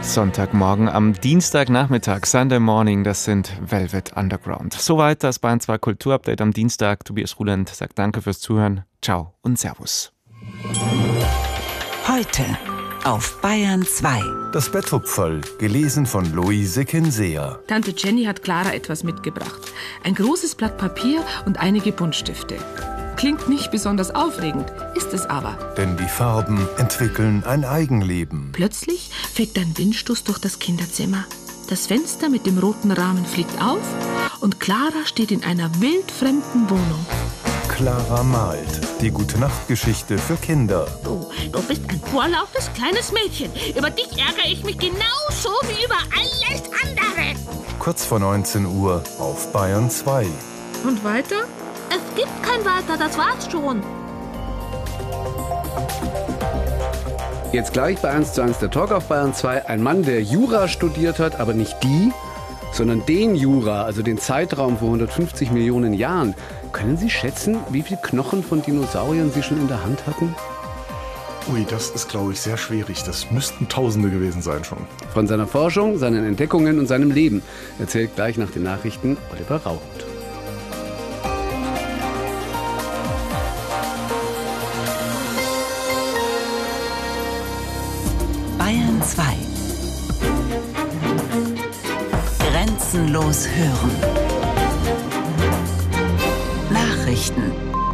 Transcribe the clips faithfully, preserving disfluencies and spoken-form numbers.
Sonntagmorgen am Dienstagnachmittag, Sunday Morning, das sind Velvet Underground. Soweit das Bayern zwei Kulturupdate am Dienstag. Tobias Ruland sagt danke fürs Zuhören. Ciao und Servus. Heute auf Bayern zwei. Das Betthupferl, gelesen von Luise Kinseer. Tante Jenny hat Clara etwas mitgebracht. Ein großes Blatt Papier und einige Buntstifte. Klingt nicht besonders aufregend, ist es aber. Denn die Farben entwickeln ein Eigenleben. Plötzlich fegt ein Windstoß durch das Kinderzimmer. Das Fenster mit dem roten Rahmen fliegt auf und Clara steht in einer wildfremden Wohnung. Clara malt. Die Gute-Nacht-Geschichte für Kinder. Du, du bist ein vorlautes kleines Mädchen. Über dich ärgere ich mich genauso wie über alles andere. Kurz vor neunzehn Uhr auf Bayern zwei. Und weiter? Es gibt kein Weiter, das war's schon. Jetzt gleich bei eins zu eins der Talk auf Bayern zwei. Ein Mann, der Jura studiert hat, aber nicht die, sondern den Jura, also den Zeitraum vor hundertfünfzig Millionen Jahren. Können Sie schätzen, wie viele Knochen von Dinosauriern Sie schon in der Hand hatten? Ui, das ist, glaube ich, sehr schwierig. Das müssten Tausende gewesen sein schon. Von seiner Forschung, seinen Entdeckungen und seinem Leben erzählt gleich nach den Nachrichten Oliver Rauch. Bayern zwei. Grenzenlos hören. Nachrichten.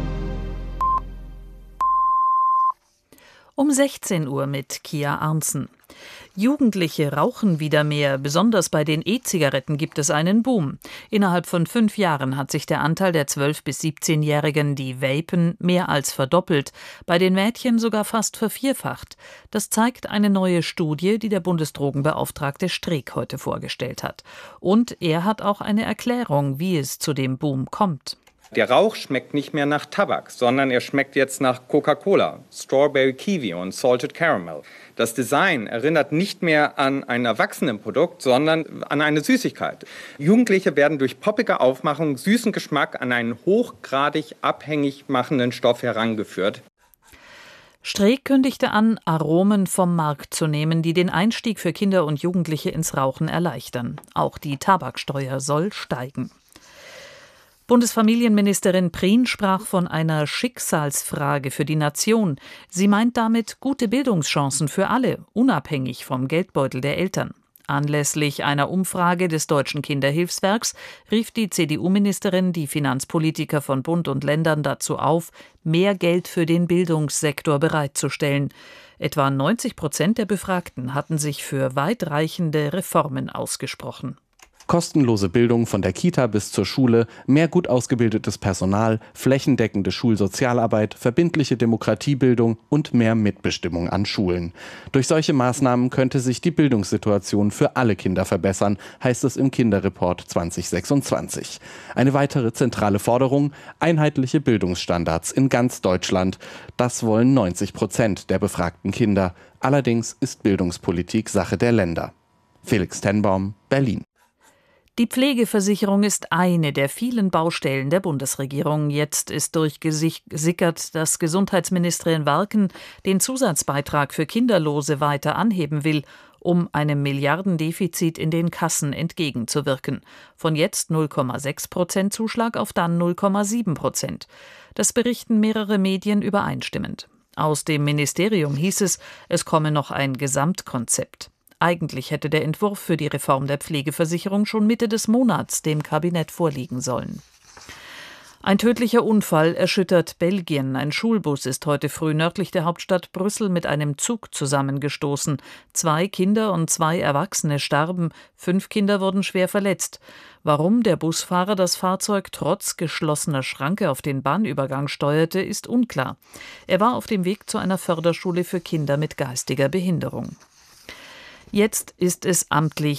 Um sechzehn Uhr mit Kia Arntzen. Jugendliche rauchen wieder mehr, besonders bei den E-Zigaretten gibt es einen Boom. Innerhalb von fünf Jahren hat sich der Anteil der zwölf- bis siebzehnjährigen, die vapen, mehr als verdoppelt, bei den Mädchen sogar fast vervierfacht. Das zeigt eine neue Studie, die der Bundesdrogenbeauftragte Streeck heute vorgestellt hat. Und er hat auch eine Erklärung, wie es zu dem Boom kommt. Der Rauch schmeckt nicht mehr nach Tabak, sondern er schmeckt jetzt nach Coca-Cola, Strawberry Kiwi und Salted Caramel. Das Design erinnert nicht mehr an ein Erwachsenenprodukt, sondern an eine Süßigkeit. Jugendliche werden durch poppige Aufmachung, süßen Geschmack an einen hochgradig abhängig machenden Stoff herangeführt. Streeck kündigte an, Aromen vom Markt zu nehmen, die den Einstieg für Kinder und Jugendliche ins Rauchen erleichtern. Auch die Tabaksteuer soll steigen. Bundesfamilienministerin Prien sprach von einer Schicksalsfrage für die Nation. Sie meint damit gute Bildungschancen für alle, unabhängig vom Geldbeutel der Eltern. Anlässlich einer Umfrage des Deutschen Kinderhilfswerks rief die C D U-Ministerin die Finanzpolitiker von Bund und Ländern dazu auf, mehr Geld für den Bildungssektor bereitzustellen. Etwa neunzig Prozent der Befragten hatten sich für weitreichende Reformen ausgesprochen. Kostenlose Bildung von der Kita bis zur Schule, mehr gut ausgebildetes Personal, flächendeckende Schulsozialarbeit, verbindliche Demokratiebildung und mehr Mitbestimmung an Schulen. Durch solche Maßnahmen könnte sich die Bildungssituation für alle Kinder verbessern, heißt es im Kinderreport zwanzig sechsundzwanzig. Eine weitere zentrale Forderung: einheitliche Bildungsstandards in ganz Deutschland. Das wollen neunzig Prozent der befragten Kinder. Allerdings ist Bildungspolitik Sache der Länder. Felix Tenbaum, Berlin. Die Pflegeversicherung ist eine der vielen Baustellen der Bundesregierung. Jetzt ist durchgesickert, dass Gesundheitsministerin Warken den Zusatzbeitrag für Kinderlose weiter anheben will, um einem Milliardendefizit in den Kassen entgegenzuwirken. Von jetzt null Komma sechs Prozent Zuschlag auf dann null Komma sieben Prozent. Das berichten mehrere Medien übereinstimmend. Aus dem Ministerium hieß es, es komme noch ein Gesamtkonzept. Eigentlich hätte der Entwurf für die Reform der Pflegeversicherung schon Mitte des Monats dem Kabinett vorliegen sollen. Ein tödlicher Unfall erschüttert Belgien. Ein Schulbus ist heute früh nördlich der Hauptstadt Brüssel mit einem Zug zusammengestoßen. Zwei Kinder und zwei Erwachsene starben, fünf Kinder wurden schwer verletzt. Warum der Busfahrer das Fahrzeug trotz geschlossener Schranke auf den Bahnübergang steuerte, ist unklar. Er war auf dem Weg zu einer Förderschule für Kinder mit geistiger Behinderung. Jetzt ist es amtlich.